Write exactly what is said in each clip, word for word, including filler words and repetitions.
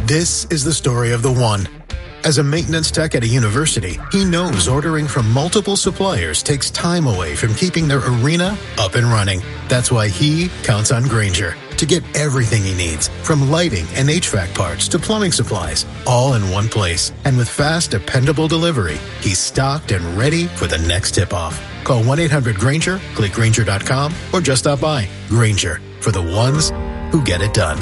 This is the story of the one. As a maintenance tech at a university, he knows ordering from multiple suppliers takes time away from keeping their arena up and running. That's why he counts on Grainger to get everything he needs, from lighting and H V A C parts to plumbing supplies, all in one place. And with fast, dependable delivery, he's stocked and ready for the next tip-off. Call one eight hundred Grainger, click Grainger dot com, or just stop by. Grainger, for the ones who get it done.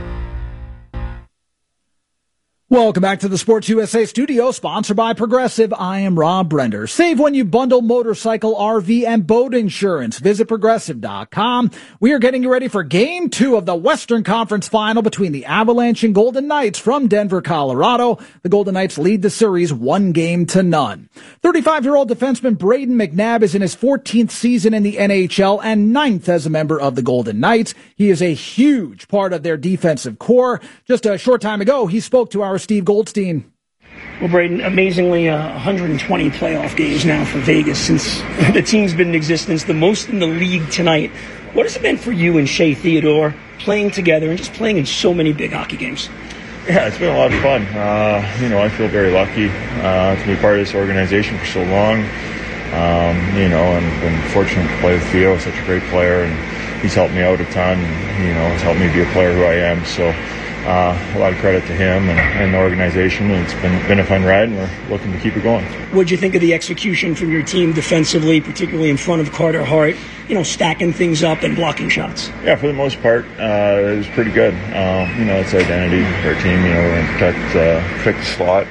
Welcome back to the Sports U S A studio, sponsored by Progressive. I am Rob Brender. Save when you bundle motorcycle, R V, and boat insurance. Visit Progressive dot com. We are getting you ready for Game two of the Western Conference Final between the Avalanche and Golden Knights from Denver, Colorado. The Golden Knights lead the series one game to none. thirty-five-year-old defenseman Brayden McNabb is in his fourteenth season in the N H L and ninth as a member of the Golden Knights. He is a huge part of their defensive core. Just a short time ago, he spoke to our Steve Goldstein. Well, Brayden, amazingly, uh, one hundred twenty playoff games now for Vegas since the team's been in existence, the most in the league tonight. What has it been for you and Shea Theodore playing together and just playing in so many big hockey games? Yeah, it's been a lot of fun. Uh, you know, I feel very lucky uh, to be part of this organization for so long. Um, you know, and been fortunate to play with Theo, such a great player, and he's helped me out a ton. And, you know, has helped me be a player who I am. So. Uh, a lot of credit to him and, and the organization. It's been been a fun ride, and we're looking to keep it going. What did you think of the execution from your team defensively, particularly in front of Carter Hart, you know, stacking things up and blocking shots? Yeah, for the most part, uh, it was pretty good. Um, you know, it's the identity of our team. You know, we're going to protect, uh, protect the slot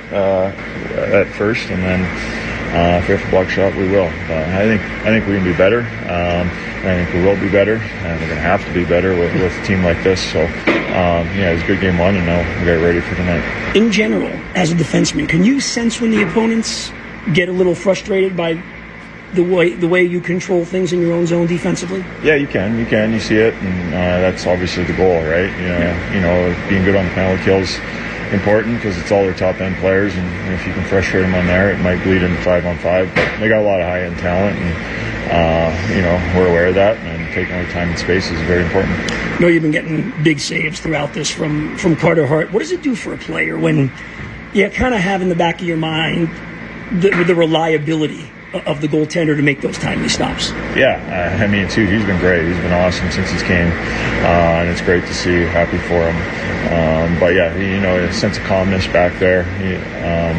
uh, at first, and then uh, if we have to block shot, we will. But I think I think we can be better. Um, I think we will be better, and we're going to have to be better with, with a team like this. So, um, yeah, it was a good game one, and now we got ready for tonight. In general, as a defenseman, can you sense when the opponents get a little frustrated by the way the way you control things in your own zone defensively? Yeah, you can. You can. You see it, and uh, that's obviously the goal, right? You know, yeah. you know, being good on the penalty kills important because it's all their top end players, and if you can frustrate them on there, it might bleed into five on five. But they got a lot of high end talent, and uh, you know, we're aware of that, and taking our time and space is very important. I know you've been getting big saves throughout this from from Carter Hart. What does it do for a player when you kind of have in the back of your mind the, the reliability of the goaltender to make those timely stops? Yeah, uh, I mean, too, he's been great. He's been awesome since he's came, uh, and it's great to see. Happy for him. Um, but yeah, he, you know, a sense of calmness back there. He, um,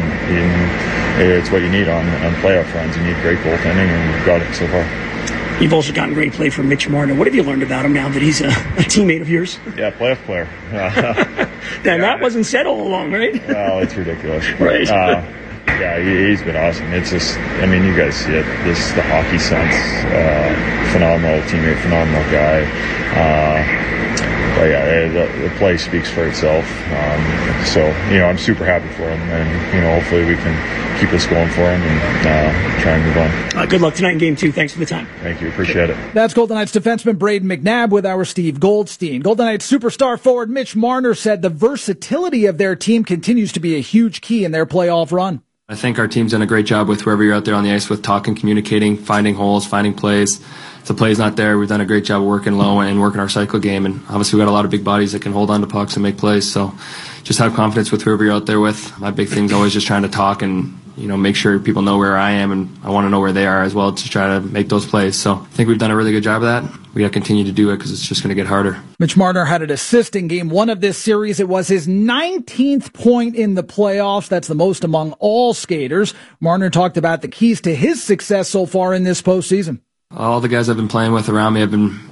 he, it's what you need on, on playoff runs. You need great goaltending, and we've got it so far. You've also gotten great play from Mitch Marner. What have you learned about him now that he's a, a teammate of yours? Yeah, playoff player. Uh, yeah, that wasn't said all along, right? Well, it's ridiculous. Right. Uh, Yeah, he, he's been awesome. It's just, I mean, you guys see it. This is the hockey sense. Uh, phenomenal teammate, phenomenal guy. Uh, but yeah, the, the play speaks for itself. Um, so, you know, I'm super happy for him. And, you know, hopefully we can keep this going for him and uh, try and move on. Uh, good luck tonight in game two. Thanks for the time. Thank you. Appreciate it. That's Golden Knights defenseman Brayden McNabb with our Steve Goldstein. Golden Knights superstar forward Mitch Marner said the versatility of their team continues to be a huge key in their playoff run. I think our team's done a great job with whoever you're out there on the ice with, talking, communicating, finding holes, finding plays. If the play's not there, we've done a great job working low and working our cycle game. And obviously we've got a lot of big bodies that can hold on to pucks and make plays. So just have confidence with whoever you're out there with. My big thing's always just trying to talk and, you know, make sure people know where I am, and I want to know where they are as well to try to make those plays. So I think we've done a really good job of that. We got to continue to do it because it's just going to get harder. Mitch Marner had an assist in game one of this series. It was his nineteenth point in the playoffs. That's the most among all skaters. Marner talked about the keys to his success so far in this postseason. All the guys I've been playing with around me have been